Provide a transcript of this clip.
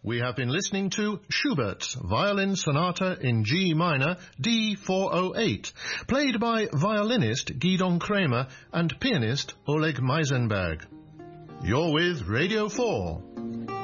We have been listening to Schubert's Violin Sonata in G minor, D408, played by violinist Gidon Kremer and pianist Oleg Meisenberg. You're with Radio 4.